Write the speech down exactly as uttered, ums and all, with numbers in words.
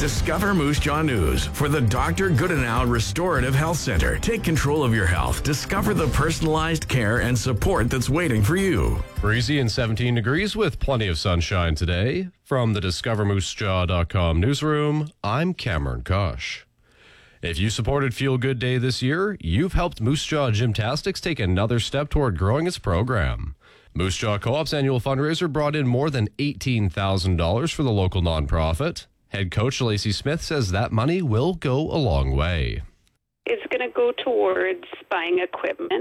Discover Moose Jaw News for the Doctor Goodenow Restorative Health Center. Take control of your health. Discover the personalized care and support that's waiting for you. Breezy and seventeen degrees with plenty of sunshine today. From the discover moose jaw dot com newsroom, I'm Cameron Kosh. If you supported Feel Good Day this year, you've helped Moose Jaw Gymnastics take another step toward growing its program. Moose Jaw Co-op's annual fundraiser brought in more than eighteen thousand dollars for the local nonprofit. Head coach Lacey Smith says that money will go a long way. It's going to go towards buying equipment